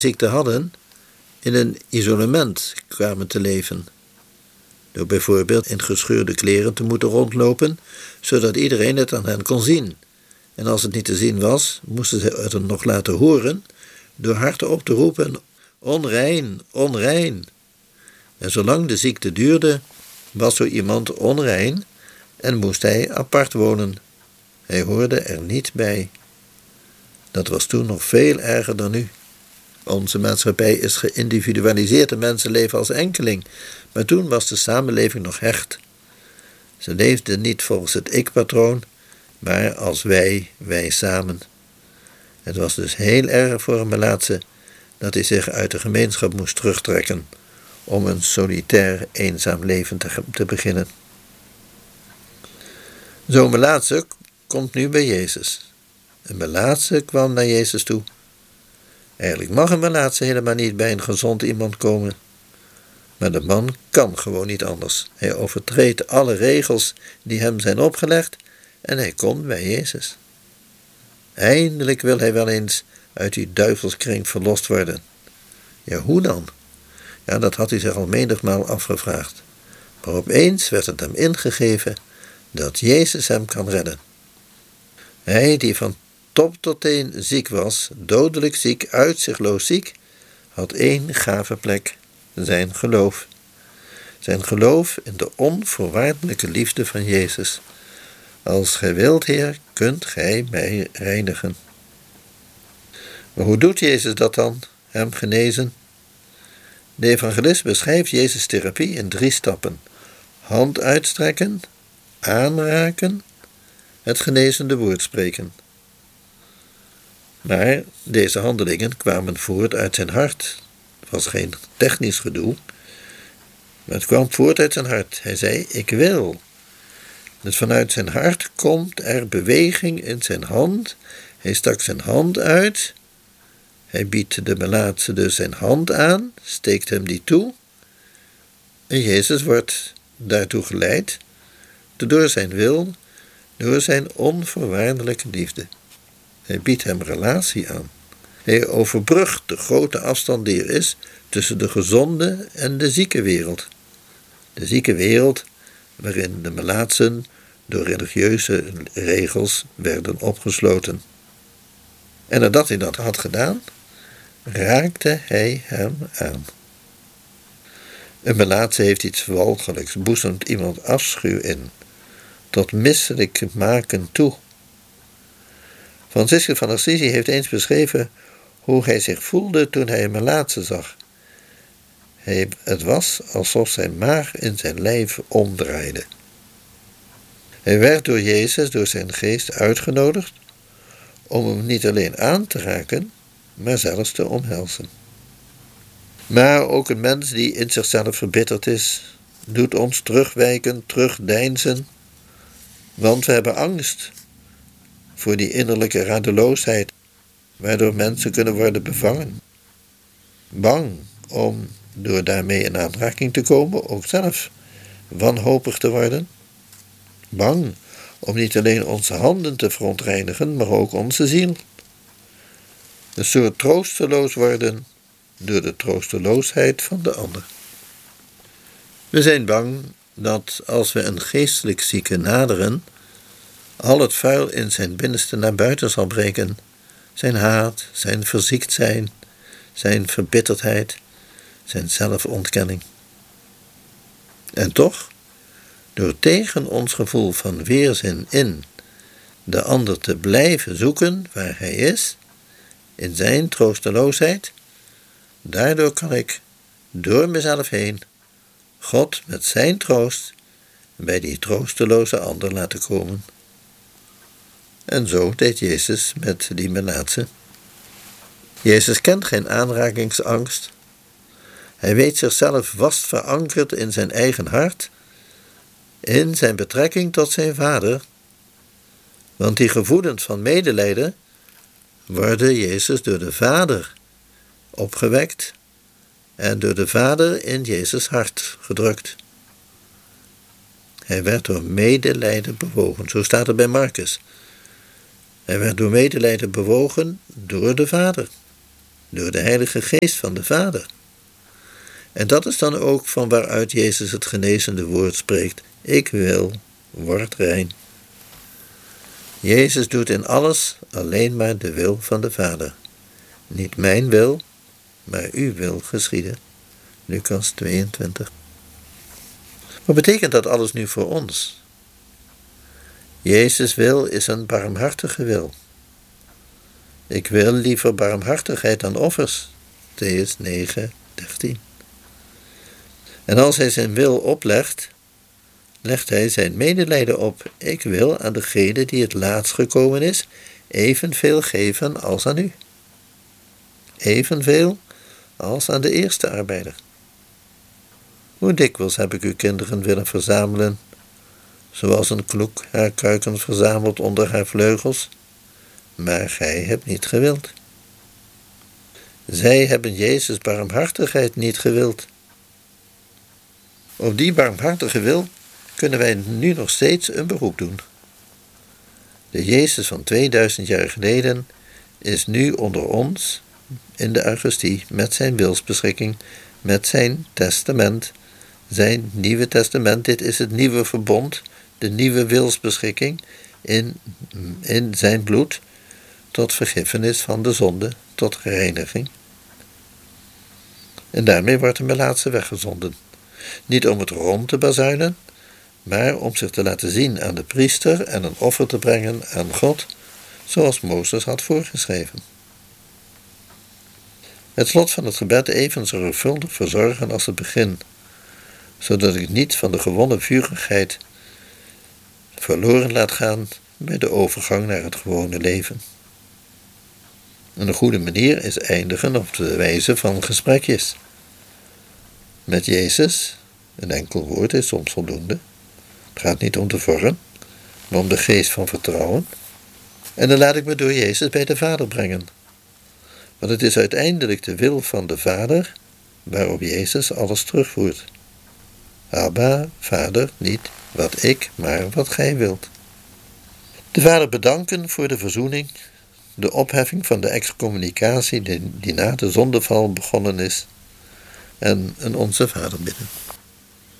ziekte hadden, in een isolement kwamen te leven. Door bijvoorbeeld in gescheurde kleren te moeten rondlopen, zodat iedereen het aan hen kon zien. En als het niet te zien was, moesten ze het er nog laten horen, door hardop te roepen: onrein, onrein. En zolang de ziekte duurde, was zo iemand onrein en moest hij apart wonen. Hij hoorde er niet bij. Dat was toen nog veel erger dan nu. Onze maatschappij is geïndividualiseerd, de mensen leven als enkeling. Maar toen was de samenleving nog hecht. Ze leefden niet volgens het ik-patroon, maar als wij samen. Het was dus heel erg voor een melaatse dat hij zich uit de gemeenschap moest terugtrekken om een solitair, eenzaam leven te beginnen. Zo'n melaatse komt nu bij Jezus. Een melaatse kwam naar Jezus toe. Eigenlijk mag een melaatse helemaal niet bij een gezond iemand komen. Maar de man kan gewoon niet anders. Hij overtreedt alle regels die hem zijn opgelegd en hij komt bij Jezus. Eindelijk wil hij wel eens uit die duivelskring verlost worden. Ja, hoe dan? Ja, dat had hij zich al menigmaal afgevraagd. Maar opeens werd het hem ingegeven dat Jezus hem kan redden. Hij die van top tot teen ziek was, dodelijk ziek, uitzichtloos ziek, had één gave plek: zijn geloof. Zijn geloof in de onvoorwaardelijke liefde van Jezus. Als gij wilt, Heer, kunt gij mij reinigen. Maar hoe doet Jezus dat dan, hem genezen? De evangelist beschrijft Jezus' therapie in 3 stappen. Hand uitstrekken, aanraken, het genezende woord spreken. Maar deze handelingen kwamen voort uit zijn hart. Het was geen technisch gedoe, maar het kwam voort uit zijn hart. Hij zei: ik wil. Dus vanuit zijn hart komt er beweging in zijn hand. Hij stak zijn hand uit. Hij biedt de melaatse dus zijn hand aan, steekt hem die toe. En Jezus wordt daartoe geleid, door zijn wil, door zijn onvoorwaardelijke liefde. Hij biedt hem relatie aan. Hij overbrugt de grote afstand die er is tussen de gezonde en de zieke wereld. De zieke wereld waarin de melaatsen door religieuze regels werden opgesloten. En nadat hij dat had gedaan, raakte hij hem aan. Een melaatse heeft iets walgelijks, boezemt iemand afschuw in, tot misselijk maken toe. Franciscus van Assisi heeft eens beschreven hoe hij zich voelde toen hij een melaatse zag. Het was alsof zijn maag in zijn lijf omdraaide. Hij werd door Jezus, door zijn geest uitgenodigd om hem niet alleen aan te raken, maar zelfs te omhelzen. Maar ook een mens die in zichzelf verbitterd is, doet ons terugwijken, terugdeinzen, want we hebben angst voor die innerlijke radeloosheid, waardoor mensen kunnen worden bevangen. Bang om door daarmee in aanraking te komen ook zelf wanhopig te worden. Bang om niet alleen onze handen te verontreinigen, maar ook onze ziel. Een soort troosteloos worden door de troosteloosheid van de ander. We zijn bang dat als we een geestelijk zieke naderen, al het vuil in zijn binnenste naar buiten zal breken. Zijn haat, zijn verziekt zijn, zijn verbitterdheid, zijn zelfontkenning. En toch, door tegen ons gevoel van weerzin in de ander te blijven zoeken waar hij is, in zijn troosteloosheid, daardoor kan ik door mezelf heen God met zijn troost bij die troosteloze ander laten komen. En zo deed Jezus met die melaatse. Jezus kent geen aanrakingsangst. Hij weet zichzelf vast verankerd in zijn eigen hart, in zijn betrekking tot zijn Vader. Want die gevoelens van medelijden worden Jezus door de Vader opgewekt en door de Vader in Jezus' hart gedrukt. Hij werd door medelijden bewogen, zo staat het bij Marcus. Hij werd door medelijden bewogen door de Vader. door de Heilige Geest van de Vader. En dat is dan ook van waaruit Jezus het genezende woord spreekt. Ik wil, word rein. Jezus doet in alles alleen maar de wil van de Vader. Niet mijn wil, maar uw wil geschieden. Lucas 22. Wat betekent dat alles nu voor ons? Jezus' wil is een barmhartige wil. Ik wil liever barmhartigheid dan offers. Mattheüs 9:13. En als hij zijn wil oplegt, legt hij zijn medelijden op. Ik wil aan degene die het laatst gekomen is, evenveel geven als aan u. Evenveel als aan de eerste arbeider. Hoe dikwijls heb ik uw kinderen willen verzamelen, zoals een kloek haar kuiken verzamelt onder haar vleugels, maar gij hebt niet gewild. Zij hebben Jezus' barmhartigheid niet gewild. Op die barmhartige wil kunnen wij nu nog steeds een beroep doen. De Jezus van 2000 jaar geleden is nu onder ons in de Eucharistie met zijn wilsbeschikking, met zijn testament, zijn nieuwe testament. Dit is het nieuwe verbond, de nieuwe wilsbeschikking in zijn bloed, tot vergiffenis van de zonde, tot reiniging. En daarmee wordt de melaatse weggezonden. Niet om het rond te bazuinen, maar om zich te laten zien aan de priester en een offer te brengen aan God, zoals Mozes had voorgeschreven. Het slot van het gebed even zorgvuldig verzorgen als het begin, zodat ik niet van de gewonnen vurigheid verloren laat gaan bij de overgang naar het gewone leven. Een goede manier is eindigen op de wijze van gesprekjes. Met Jezus, een enkel woord is soms voldoende. Het gaat niet om de vorm, maar om de geest van vertrouwen. En dan laat ik me door Jezus bij de Vader brengen. Want het is uiteindelijk de wil van de Vader waarop Jezus alles terugvoert. Abba, Vader, niet wat ik, maar wat gij wilt. De Vader bedanken voor de verzoening, de opheffing van de excommunicatie die na de zondeval begonnen is, en een Onze Vader bidden.